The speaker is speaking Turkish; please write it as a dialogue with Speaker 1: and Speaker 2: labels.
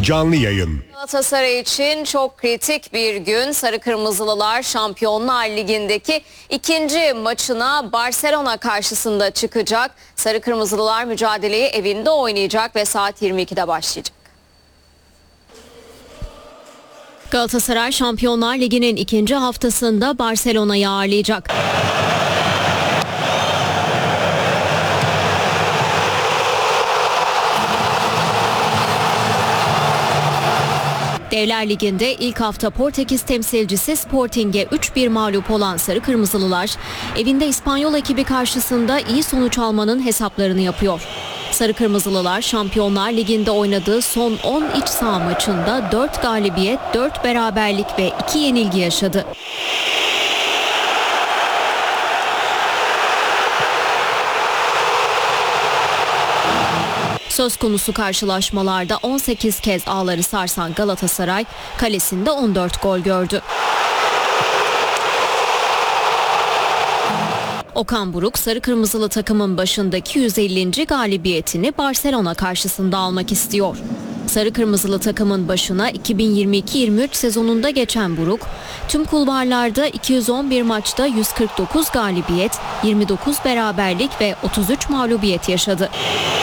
Speaker 1: canlı yayın.
Speaker 2: Galatasaray için çok kritik bir gün. Sarı Kırmızılılar Şampiyonlar Ligi'ndeki ikinci maçına Barcelona karşısında çıkacak. Sarı Kırmızılılar mücadeleyi evinde oynayacak ve saat 22'de başlayacak.
Speaker 3: Galatasaray Şampiyonlar Ligi'nin ikinci haftasında Barcelona'yı ağırlayacak. Devler Ligi'nde ilk hafta Portekiz temsilcisi Sporting'e 3-1 mağlup olan Sarı Kırmızılılar, evinde İspanyol ekibi karşısında iyi sonuç almanın hesaplarını yapıyor. Sarı Kırmızılılar Şampiyonlar Ligi'nde oynadığı son 10 iç saha maçında 4 galibiyet, 4 beraberlik ve 2 yenilgi yaşadı. Söz konusu karşılaşmalarda 18 kez ağları sarsan Galatasaray kalesinde 14 gol gördü. Okan Buruk, Sarı Kırmızılı takımın başındaki 150. galibiyetini Barcelona karşısında almak istiyor. Sarı Kırmızılı takımın başına 2022-23 sezonunda geçen Buruk, tüm kulvarlarda 211 maçta 149 galibiyet, 29 beraberlik ve 33 mağlubiyet yaşadı.